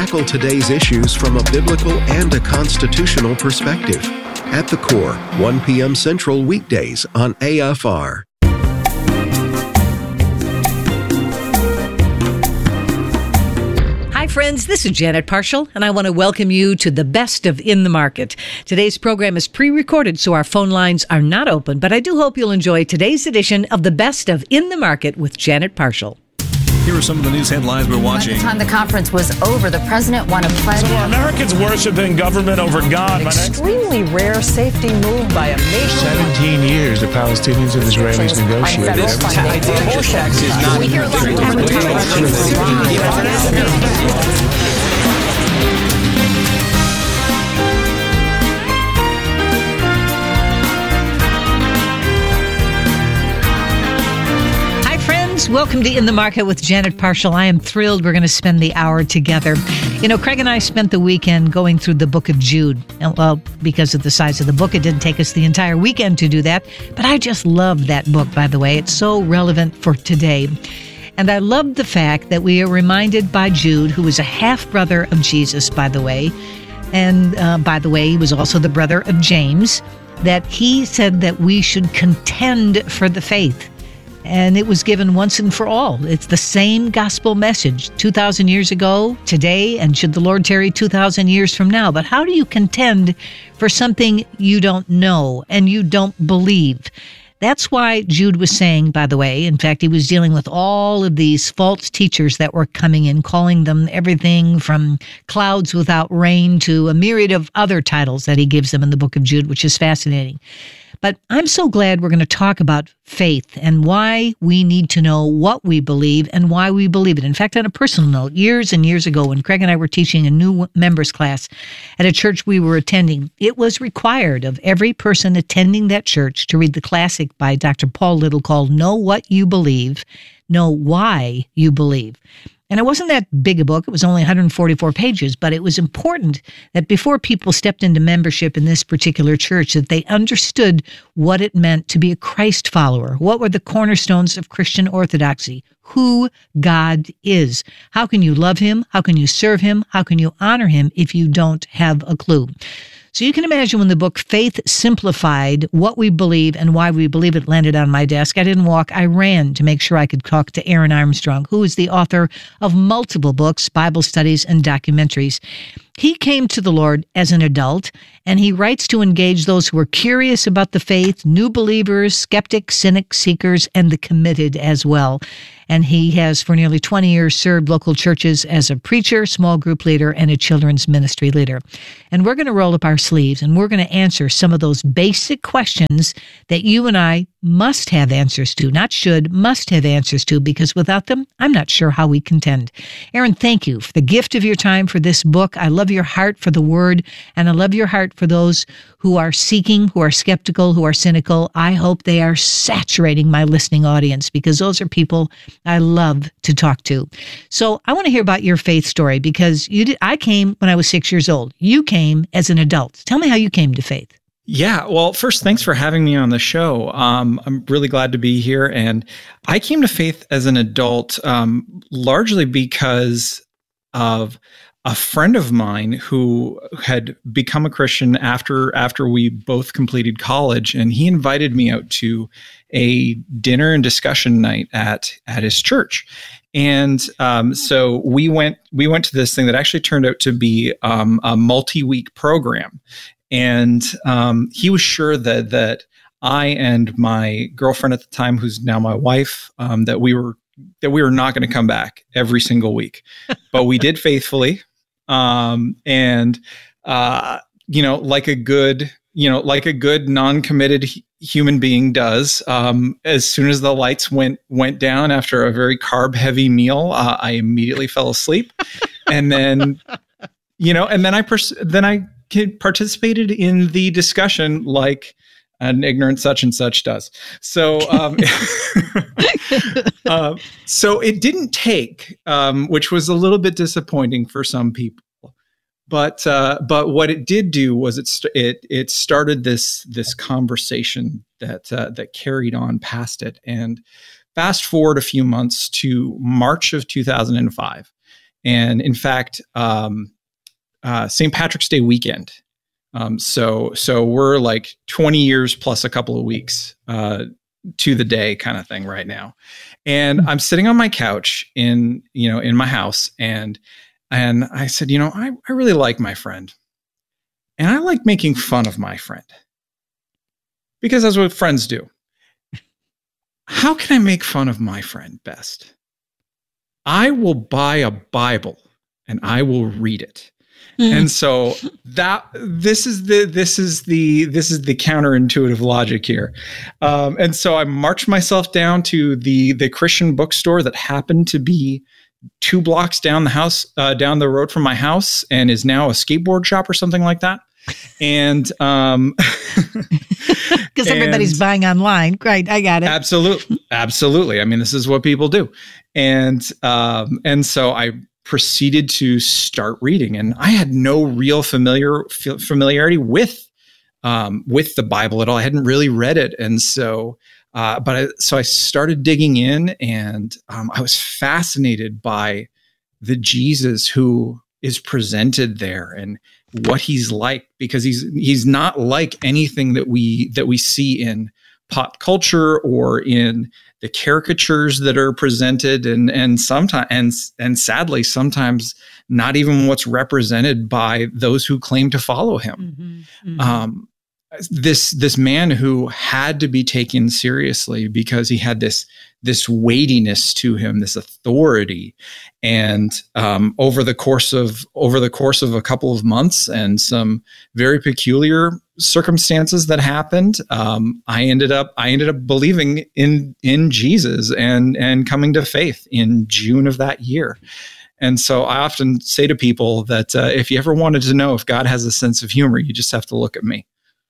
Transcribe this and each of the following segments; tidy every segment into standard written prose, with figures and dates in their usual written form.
tackle today's issues from a biblical and a constitutional perspective. At the Core, 1 p.m. Central weekdays on AFR. Hi, friends. This is Janet Parshall, and I want to welcome you to the Best of In the Market. Today's program is pre-recorded, so our phone lines are not open, but I do hope you'll enjoy today's edition of the Best of In the Market with Janet Parshall. Here are some of the news headlines we're watching. By the time the conference was over, the president won a pledge. So are Americans worshiping government over God? An extremely rare safety move by a nation. 17 years the Palestinians and Israelis negotiated. This tax is not... We hear a lot of Welcome to In the Market with Janet Parshall. I am thrilled we're going to spend the hour together. You know, Craig and I spent the weekend going through the book of Jude. Well, because of the size of the book, it didn't take us the entire weekend to do that. But I just love that book, by the way. It's so relevant for today. And I love the fact that we are reminded by Jude, who was a half-brother of Jesus, by the way. And by the way, he was also the brother of James, that he said that we should contend for the faith. And it was given once and for all. It's the same gospel message 2,000 years ago, today, and should the Lord tarry 2,000 years from now. But how do you contend for something you don't know and you don't believe? That's why Jude was saying, by the way, in fact, he was dealing with all of these false teachers that were coming in, calling them everything from clouds without rain to a myriad of other titles that he gives them in the book of Jude, which is fascinating. But I'm so glad we're going to talk about faith and why we need to know what we believe and why we believe it. In fact, on a personal note, years and years ago, when Craig and I were teaching a new members class at a church we were attending, it was required of every person attending that church to read the classic by Dr. Paul Little called Know What You Believe, Know Why You Believe. And it wasn't that big a book. It was only 144 pages, but it was important that before people stepped into membership in this particular church, that they understood what it meant to be a Christ follower. What were the cornerstones of Christian orthodoxy? Who God is. How can you love him? How can you serve him? How can you honor him if you don't have a clue? So you can imagine when the book Faith Simplified, What We Believe and Why We Believe It landed on my desk, I didn't walk, I ran to make sure I could talk to Aaron Armstrong, who is the author of multiple books, Bible studies, and documentaries. He came to the Lord as an adult, and he writes to engage those who are curious about the faith, new believers, skeptics, cynics, seekers, and the committed as well. And he has, for nearly 20 years, served local churches as a preacher, small group leader, and a children's ministry leader. And we're going to roll up our sleeves, and we're going to answer some of those basic questions that you and I must have answers to, not should, must have answers to, because without them, I'm not sure how we contend. Aaron, thank you for the gift of your time for this book. I love your heart for the word, and I love your heart for those who are seeking, who are skeptical, who are cynical. I hope they are saturating my listening audience, because those are people I love to talk to. So I want to hear about your faith story, because I came when I was 6 years old. You came as an adult. Tell me how you came to faith. Yeah, well, first, thanks for having me on the show. I'm really glad to be here. And I came to faith as an adult largely because of a friend of mine who had become a Christian after we both completed college, and he invited me out to a dinner and discussion night at his church. And so we went to this thing that actually turned out to be a multi-week program. And he was sure that I and my girlfriend at the time, who's now my wife, that we were not going to come back every single week, but we did faithfully. Like a good non-committed human being does, as soon as the lights went down after a very carb-heavy meal, I immediately fell asleep, and then I participated in the discussion like an ignorant such and such does. So, so it didn't take, which was a little bit disappointing for some people. But what it did do was it started this conversation that carried on past it. And fast forward a few months to March of 2005. And in fact, St. Patrick's Day weekend. So we're like 20 years plus a couple of weeks to the day kind of thing right now. And I'm sitting on my couch in my house, and I said, I really like my friend, and I like making fun of my friend, because that's what friends do. How can I make fun of my friend best? I will buy a Bible and I will read it. And so this is the counterintuitive logic here. And so I marched myself down to the Christian bookstore that happened to be 2 blocks down the road from my house, and is now a skateboard shop or something like that. And because everybody's buying online, right? I got it. Absolutely. I mean, this is what people do, and so I proceeded to start reading, and I had no real familiarity with the Bible at all. I hadn't really read it, and so I started digging in, and I was fascinated by the Jesus who is presented there and what he's like, because he's not like anything that we see in pop culture or in the caricatures that are presented, and sometimes and sadly sometimes not even what's represented by those who claim to follow him. This man who had to be taken seriously because he had this weightiness to him, this authority, and over the course of a couple of months and some very peculiar circumstances that happened, I ended up believing in Jesus and coming to faith in June of that year. And so I often say to people that if you ever wanted to know if God has a sense of humor, you just have to look at me.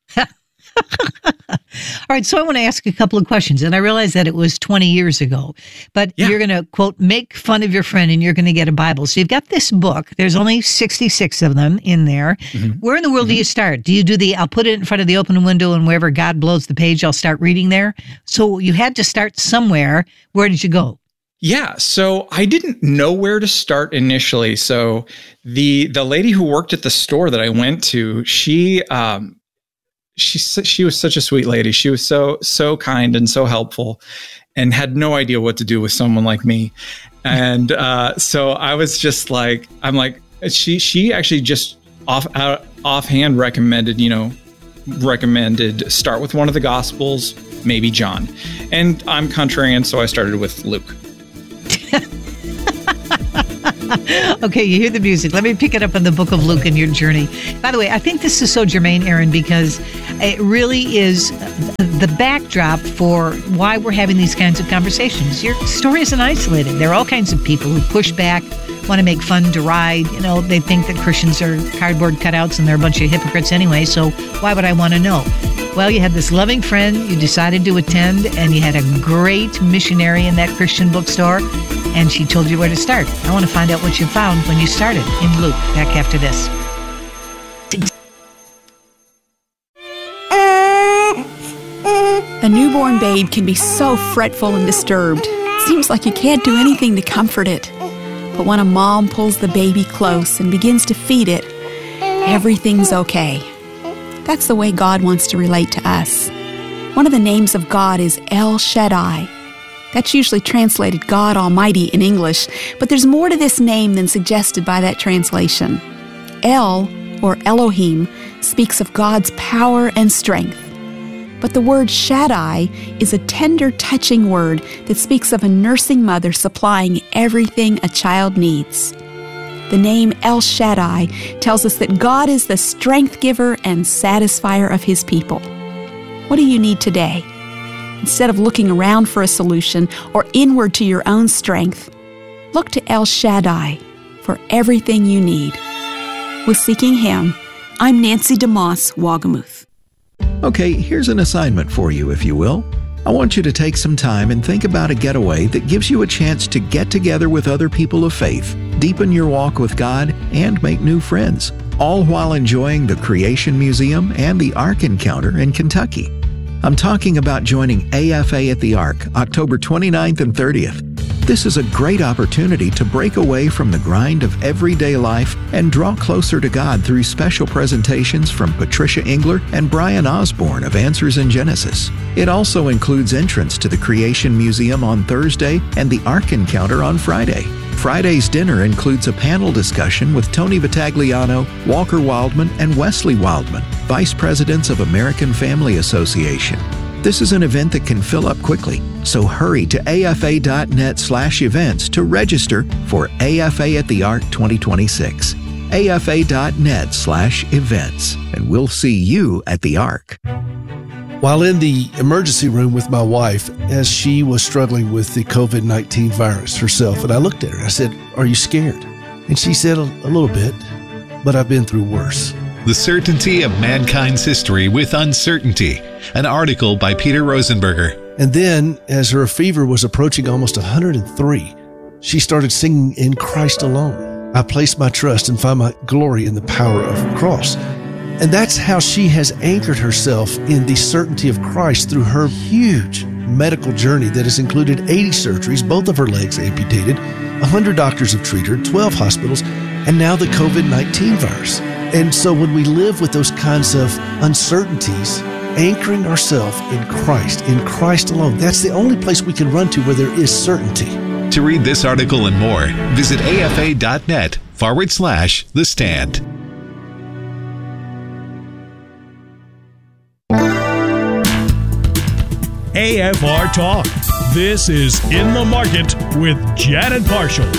All right, so I want to ask a couple of questions, and I realize that it was 20 years ago, but you're going to, quote, make fun of your friend, and you're going to get a Bible. So you've got this book. There's only 66 of them in there. Where in the world do you start? Do you do I'll put it in front of the open window, and wherever God blows the page, I'll start reading there? So you had to start somewhere. Where did you go? Yeah, so I didn't know where to start initially. So the lady who worked at the store that I went to, she was such a sweet lady. She was so kind and so helpful, and had no idea what to do with someone like me. And so I was just like, she actually just offhand recommended start with one of the Gospels, maybe John. And I'm contrarian, so I started with Luke. Okay, you hear the music. Let me pick it up in the book of Luke and your journey. By the way, I think this is so germane, Aaron, because it really is the backdrop for why we're having these kinds of conversations. Your story isn't isolated. There are all kinds of people who push back, want to make fun, deride. They think that Christians are cardboard cutouts and they're a bunch of hypocrites anyway, so why would I want to know? Well, you had this loving friend, you decided to attend, and you had a great missionary in that Christian bookstore, and she told you where to start. I want to find out what you found when you started in Luke. Back after this. A newborn babe can be so fretful and disturbed. It seems like you can't do anything to comfort it. But when a mom pulls the baby close and begins to feed it, everything's okay. That's the way God wants to relate to us. One of the names of God is El Shaddai. That's usually translated God Almighty in English, but there's more to this name than suggested by that translation. El, or Elohim, speaks of God's power and strength. But the word Shaddai is a tender, touching word that speaks of a nursing mother supplying everything a child needs. The name El Shaddai tells us that God is the strength giver and satisfier of His people. What do you need today? Instead of looking around for a solution or inward to your own strength, look to El Shaddai for everything you need. With Seeking Him, I'm Nancy DeMoss, Wagamuth. Okay, here's an assignment for you, if you will. I want you to take some time and think about a getaway that gives you a chance to get together with other people of faith, deepen your walk with God, and make new friends, all while enjoying the Creation Museum and the Ark Encounter in Kentucky. I'm talking about joining AFA at the Ark, October 29th and 30th. This is a great opportunity to break away from the grind of everyday life and draw closer to God through special presentations from Patricia Engler and Brian Osborne of Answers in Genesis. It also includes entrance to the Creation Museum on Thursday and the Ark Encounter on Friday. Friday's dinner includes a panel discussion with Tony Vitagliano, Walker Wildman, and Wesley Wildman, Vice Presidents of American Family Association. This is an event that can fill up quickly, so hurry to afa.net/events to register for AFA at the Ark 2026. afa.net/events, and we'll see you at the Ark. While in the emergency room with my wife, as she was struggling with the COVID-19 virus herself, and I looked at her, I said, "Are you scared?" And she said, a little bit, but I've been through worse. The Certainty of Mankind's History with Uncertainty, an article by Peter Rosenberger. And then, as her fever was approaching almost 103, she started singing "In Christ Alone. I place my trust and find my glory in the power of the cross." And that's how she has anchored herself in the certainty of Christ through her huge medical journey that has included 80 surgeries, both of her legs amputated, 100 doctors have treated her, 12 hospitals, and now the COVID-19 virus. And so when we live with those kinds of uncertainties, anchoring ourselves in Christ alone, that's the only place we can run to where there is certainty. To read this article and more, visit afa.net/The Stand. AFR Talk. This is In the Market with Janet Parshall.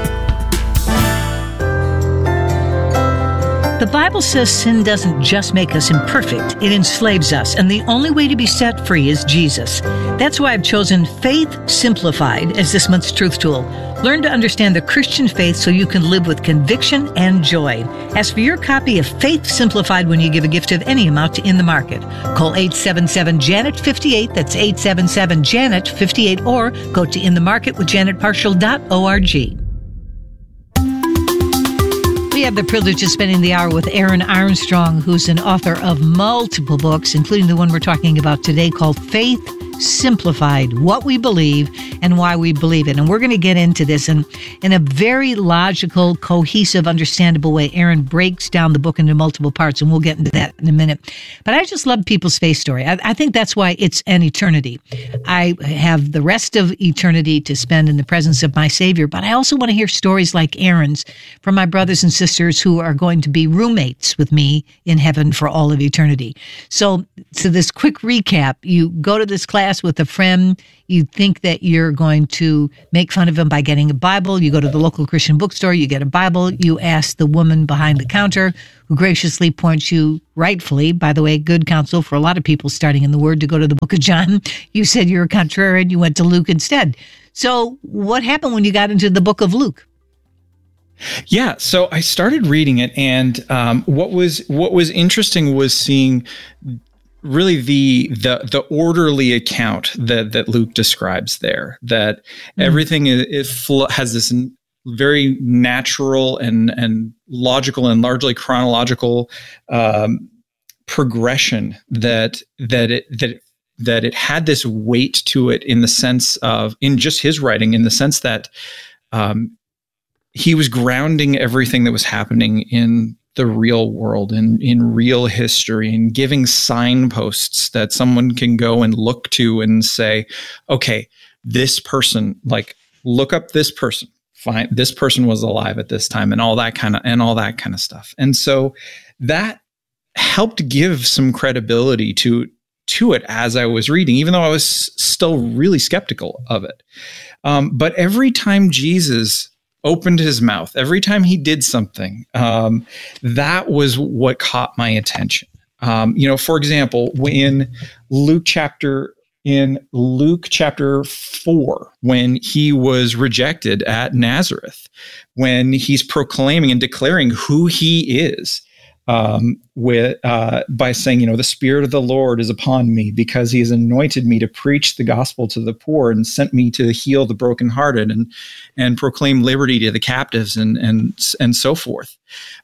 The Bible says sin doesn't just make us imperfect, it enslaves us, and the only way to be set free is Jesus. That's why I've chosen Faith Simplified as this month's truth tool. Learn to understand the Christian faith so you can live with conviction and joy. Ask for your copy of Faith Simplified when you give a gift of any amount to In the Market. Call 877-JANET-58, that's 877-JANET-58, or go to inthemarketwithjanetparshall.org. We have the privilege of spending the hour with Aaron Armstrong, who's an author of multiple books, including the one we're talking about today called Faith Simplified, What We Believe and Why We Believe It. And we're going to get into this in a very logical, cohesive, understandable way. Aaron breaks down the book into multiple parts, and we'll get into that in a minute. But I just love people's faith story. I think that's why it's an eternity. I have the rest of eternity to spend in the presence of my Savior, but I also want to hear stories like Aaron's from my brothers and sisters who are going to be roommates with me in heaven for all of eternity. So this quick recap, you go to this class with a friend, you think that you're going to make fun of him by getting a Bible, you go to the local Christian bookstore, you get a Bible, you ask the woman behind the counter, who graciously points you, rightfully, by the way, good counsel for a lot of people starting in the Word, to go to the book of John. You said you're a contrarian, you went to Luke instead. So what happened when you got into the book of Luke? Yeah, so I started reading it, and what was interesting was seeing really the orderly account that Luke describes there. That everything has this very natural and logical and largely chronological progression. That it had this weight to it in the sense of, in just his writing, in the sense that he was grounding everything that was happening in the real world and in real history, and giving signposts that someone can go and look to and say, okay, this person, like, look up this person, find this person was alive at this time, and all that kind of stuff. And so that helped give some credibility to it as I was reading, even though I was still really skeptical of it. But every time Jesus opened his mouth, every time he did something, that was what caught my attention. For example, in Luke chapter 4, when he was rejected at Nazareth, when he's proclaiming and declaring who he is, by saying, the Spirit of the Lord is upon me, because he has anointed me to preach the gospel to the poor and sent me to heal the brokenhearted and proclaim liberty to the captives and so forth.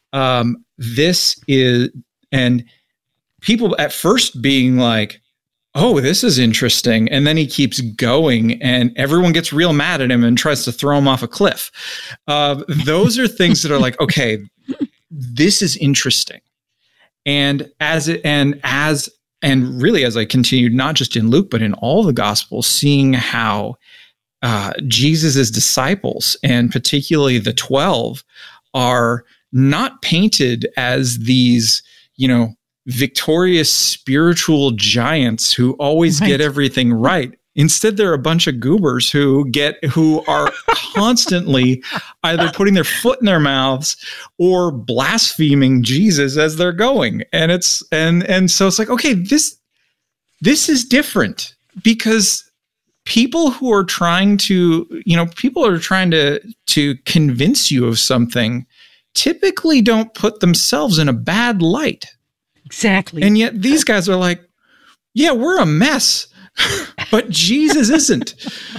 This is, and people at first being like, oh, this is interesting. And then he keeps going and everyone gets real mad at him and tries to throw him off a cliff. Those are things that are like, okay, this is interesting. And really, as I continued, not just in Luke, but in all the Gospels, seeing how Jesus's disciples, and particularly the 12, are not painted as these, victorious spiritual giants who always get everything right. Instead, they're a bunch of goobers who are constantly either putting their foot in their mouths or blaspheming Jesus as they're going. And so it's like, okay, this is different, because people are trying to convince you of something typically don't put themselves in a bad light. Exactly. And yet these guys are like, yeah, we're a mess, but Jesus isn't.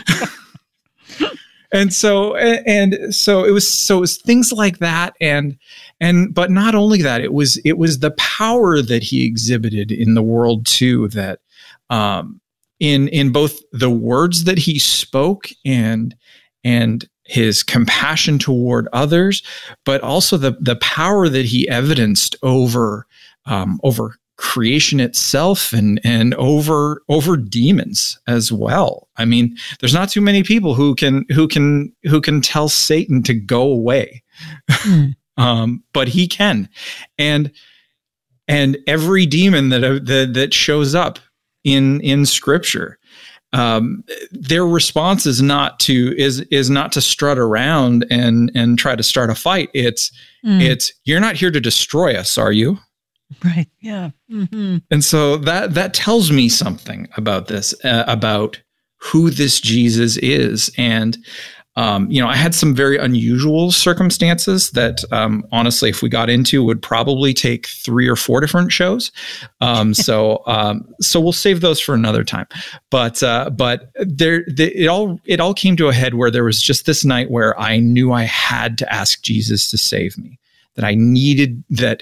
And so it was things like that. But not only that, it was the power that he exhibited in the world too, that, in both the words that he spoke and his compassion toward others, but also the power that he evidenced over creation itself and over demons as well. I mean, there's not too many people who can tell Satan to go away, but he can, and every demon that shows up in Scripture, their response is not to strut around and try to start a fight. It's you're not here to destroy us, are you? Right. Yeah. Mm-hmm. And so that tells me something about this, about who this Jesus is. And, I had some very unusual circumstances that, honestly, if we got into, would probably take 3 or 4 different shows. So we'll save those for another time. But it all came to a head where there was just this night where I knew I had to ask Jesus to save me, that I needed that.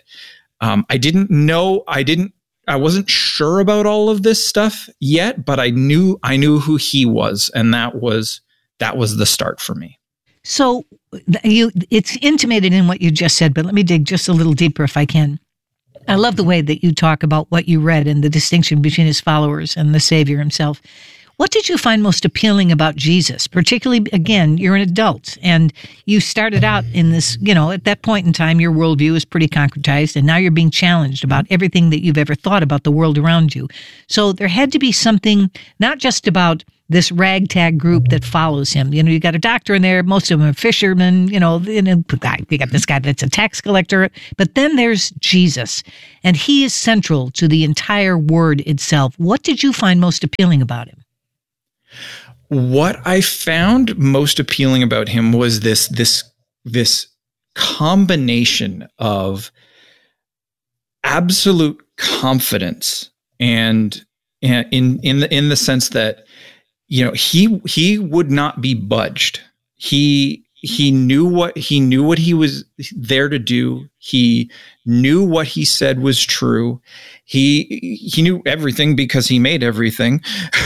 I wasn't sure about all of this stuff yet, but I knew who he was. And that was the start for me. So it's intimated in what you just said, but let me dig just a little deeper if I can. I love the way that you talk about what you read and the distinction between his followers and the Savior himself. What did you find most appealing about Jesus? Particularly, again, you're an adult and you started out in this, at that point in time, your worldview is pretty concretized, and now you're being challenged about everything that you've ever thought about the world around you. So there had to be something, not just about this ragtag group that follows him. You got a doctor in there, most of them are fishermen, we got this guy that's a tax collector, but then there's Jesus, and he is central to the entire word itself. What did you find most appealing about him? What I found most appealing about him was this combination of absolute confidence and in the sense that he would not be budged. He knew what he was there to do. He knew what he said was true. He knew everything because he made everything.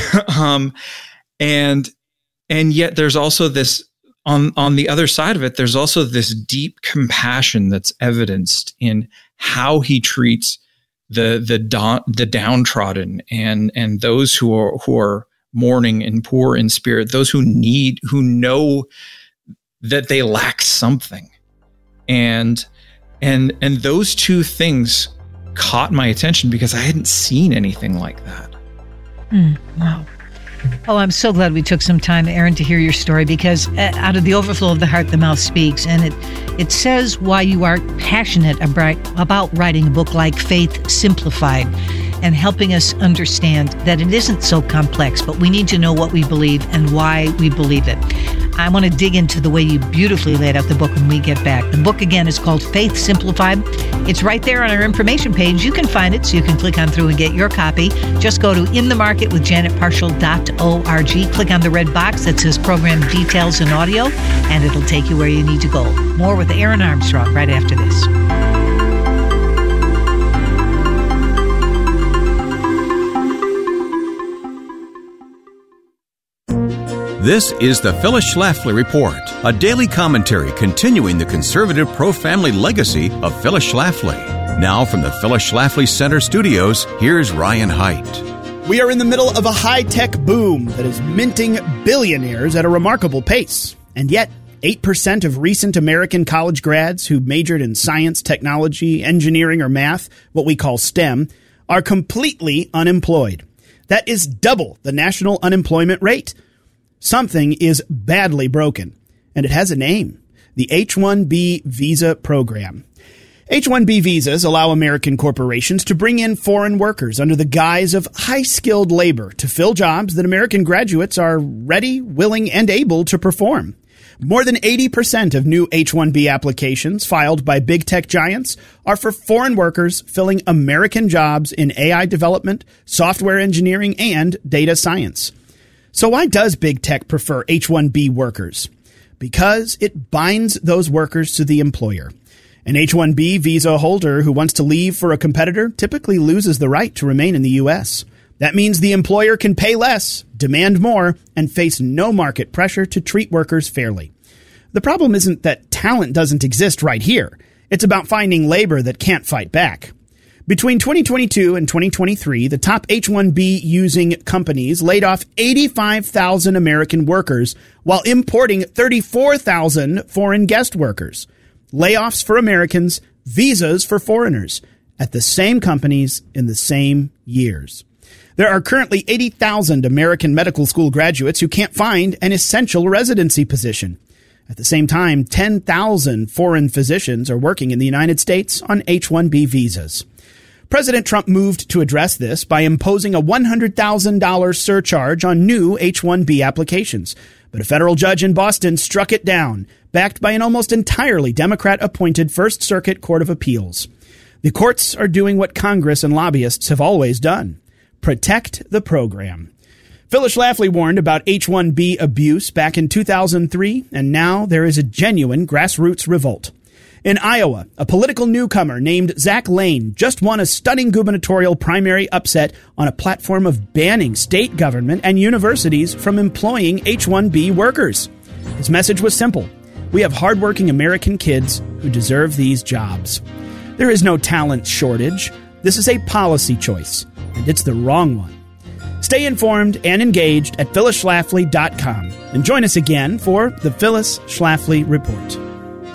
And yet there's also this, on the other side of it, there's also this deep compassion that's evidenced in how he treats the downtrodden and those who are mourning and poor in spirit, those who know that they lack something. And those two things caught my attention because I hadn't seen anything like that. Wow. Oh, I'm so glad we took some time, Aaron, to hear your story, because out of the overflow of the heart, the mouth speaks. And it says why you are passionate about writing a book like Faith Simplified and helping us understand that it isn't so complex, but we need to know what we believe and why we believe it. I want to dig into the way you beautifully laid out the book when we get back. The book, again, is called Faith Simplified. It's right there on our information page. You can find it, so you can click on through and get your copy. Just go to inthemarketwithjanetparshall.org. Click on the red box that says Program Details and Audio, and it'll take you where you need to go. More with Aaron Armstrong right after this. This is the Phyllis Schlafly Report, a daily commentary continuing the conservative pro-family legacy of Phyllis Schlafly. Now from the Phyllis Schlafly Center studios, here's Ryan Haidt. We are in the middle of a high-tech boom that is minting billionaires at a remarkable pace. And yet, 8% of recent American college grads who majored in science, technology, engineering, or math, what we call STEM, are completely unemployed. That is double the national unemployment rate. Something is badly broken, and it has a name: the H-1B visa program. H-1B visas allow American corporations to bring in foreign workers under the guise of high-skilled labor to fill jobs that American graduates are ready, willing, and able to perform. More than 80% of new H-1B applications filed by big tech giants are for foreign workers filling American jobs in AI development, software engineering, and data science. So why does big tech prefer H-1B workers? Because it binds those workers to the employer. An H-1B visa holder who wants to leave for a competitor typically loses the right to remain in the U.S. That means the employer can pay less, demand more, and face no market pressure to treat workers fairly. The problem isn't that talent doesn't exist right here. It's about finding labor that can't fight back. Between 2022 and 2023, the top H-1B using companies laid off 85,000 American workers while importing 34,000 foreign guest workers. Layoffs for Americans, visas for foreigners at the same companies in the same years. There are currently 80,000 American medical school graduates who can't find an essential residency position. At the same time, 10,000 foreign physicians are working in the United States on H-1B visas. President Trump moved to address this by imposing a $100,000 surcharge on new H-1B applications. But a federal judge in Boston struck it down, backed by an almost entirely Democrat-appointed First Circuit Court of Appeals. The courts are doing what Congress and lobbyists have always done: protect the program. Phyllis Schlafly warned about H-1B abuse back in 2003, and now there is a genuine grassroots revolt. In Iowa, a political newcomer named Zach Lane just won a stunning gubernatorial primary upset on a platform of banning state government and universities from employing H-1B workers. His message was simple: we have hardworking American kids who deserve these jobs. There is no talent shortage. This is a policy choice, and it's the wrong one. Stay informed and engaged at phyllisschlafly.com, and join us again for the Phyllis Schlafly Report.